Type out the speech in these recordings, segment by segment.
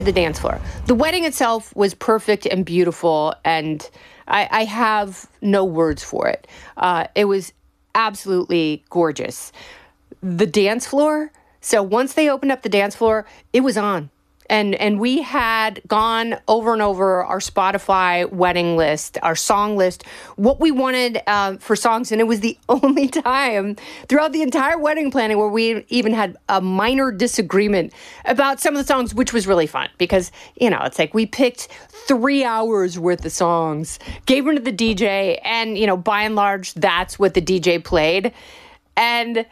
the dance floor. The wedding itself was perfect and beautiful, and I have no words for it. It was absolutely gorgeous. The dance floor, so once they opened up the dance floor, it was on. And we had gone over and over our Spotify wedding list, our song list, what we wanted for songs. And it was the only time throughout the entire wedding planning where we even had a minor disagreement about some of the songs, which was really fun because, it's like we picked 3 hours worth of songs, gave them to the DJ, and, by and large, that's what the DJ played. And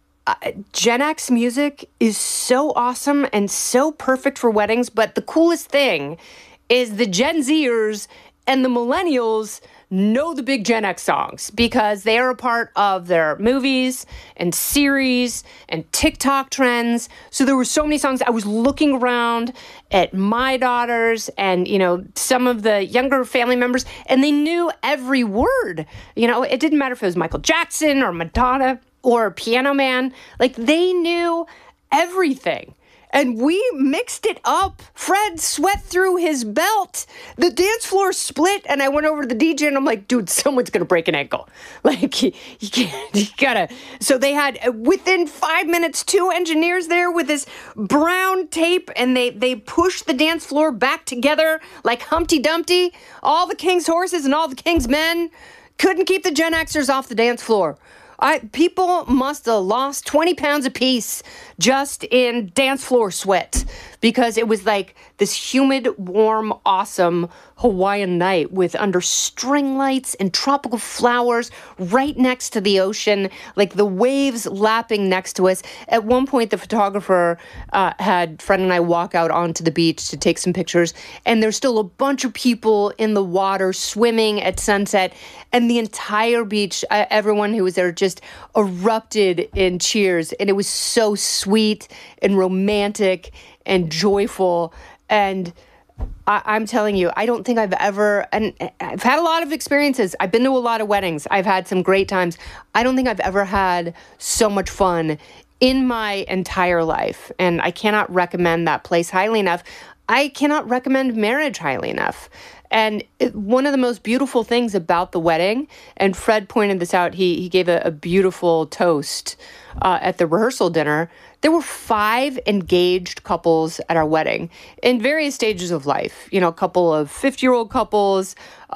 Gen X music is so awesome and so perfect for weddings, but the coolest thing is the Gen Zers and the millennials know the big Gen X songs because they are a part of their movies and series and TikTok trends. So there were so many songs. I was looking around at my daughters and, some of the younger family members, and they knew every word. It didn't matter if it was Michael Jackson or Madonna or Piano Man, like they knew everything. And we mixed it up. Fred sweat through his belt. The dance floor split, and I went over to the DJ, and I'm like, dude, someone's going to break an ankle. Like, you gotta. So they had, within 5 minutes, 2 engineers there with this brown tape, and they pushed the dance floor back together like Humpty Dumpty. All the king's horses and all the king's men couldn't keep the Gen Xers off the dance floor. People must have lost 20 pounds apiece just in dance floor sweat because it was like this humid, warm, awesome Hawaiian night with under string lights and tropical flowers right next to the ocean, like the waves lapping next to us. At one point, the photographer had Fred and I walk out onto the beach to take some pictures, and there's still a bunch of people in the water swimming at sunset, and the entire beach, everyone who was there just erupted in cheers, and it was so sweet and romantic and joyful. And I'm telling you, I don't think I've ever, and I've had a lot of experiences. I've been to a lot of weddings. I've had some great times. I don't think I've ever had so much fun in my entire life. And I cannot recommend that place highly enough. I cannot recommend marriage highly enough. And one of the most beautiful things about the wedding, and Fred pointed this out, he gave a beautiful toast at the rehearsal dinner. There were 5 engaged couples at our wedding in various stages of life. A couple of 50-year-old couples,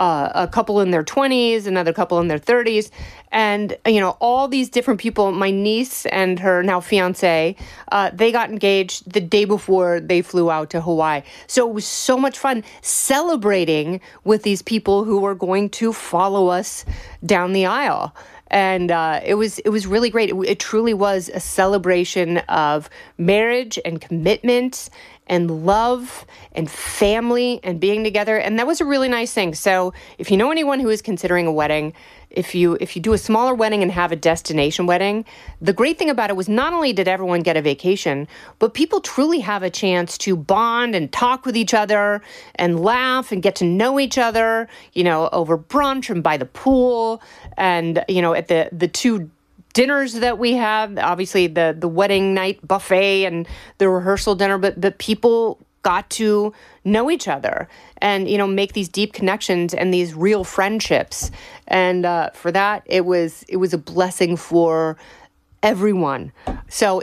a couple in their 20s, another couple in their 30s. And, all these different people, my niece and her now fiance, they got engaged the day before they flew out to Hawaii. So it was so much fun celebrating with these people who were going to follow us down the aisle. And it was really great. It truly was a celebration of marriage and commitment and love and family and being together. And that was a really nice thing. So if you know anyone who is considering a wedding, if you do a smaller wedding and have a destination wedding, the great thing about it was not only did everyone get a vacation, but people truly have a chance to bond and talk with each other and laugh and get to know each other, over brunch and by the pool and, at the 2 dinners that we have, obviously the wedding night buffet and the rehearsal dinner, but people got to know each other and, make these deep connections and these real friendships. And for that, it was a blessing for everyone. So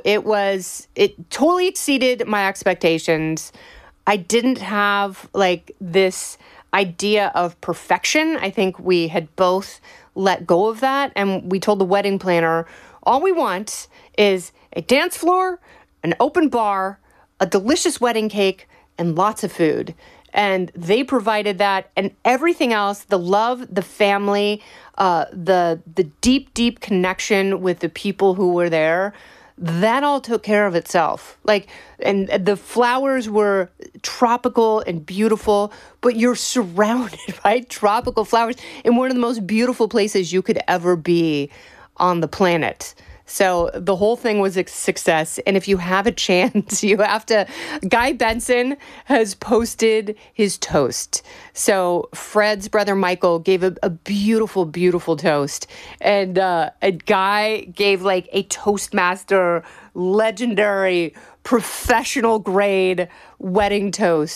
it totally exceeded my expectations. I didn't have this idea of perfection. I think we had both let go of that. And we told the wedding planner, all we want is a dance floor, an open bar, a delicious wedding cake, and lots of food. And they provided that, and everything else, the love, the family, the deep, deep connection with the people who were there, that all took care of itself. And the flowers were tropical and beautiful, but you're surrounded by tropical flowers in one of the most beautiful places you could ever be on the planet. So the whole thing was a success. And if you have a chance, you have to. Guy Benson has posted his toast. So Fred's brother Michael gave a beautiful, beautiful toast. And a guy gave like a Toastmaster legendary professional grade wedding toast.